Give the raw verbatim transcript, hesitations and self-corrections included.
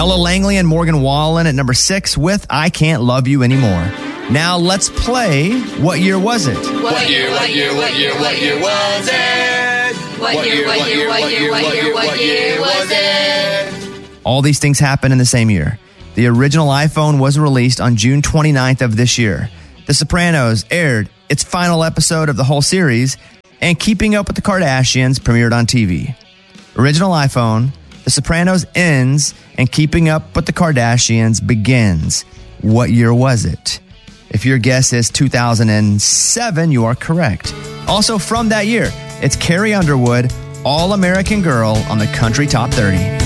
Ella Langley and Morgan Wallen at number six with I Can't Love You Anymore. Now let's play What Year Was It? What year, what year, what year, what year was it? What year, what year, what year, what year, what year was it? All these things happened in the same year. The original iPhone was released on June twenty-ninth of this year. The Sopranos aired its final episode of the whole series, and Keeping Up with the Kardashians premiered on T V. Original iPhone, The Sopranos ends, and Keeping Up with the Kardashians begins. What year was it? If your guess is two thousand seven, you are correct. Also from that year, it's Carrie Underwood, All American Girl on the Country Top thirty.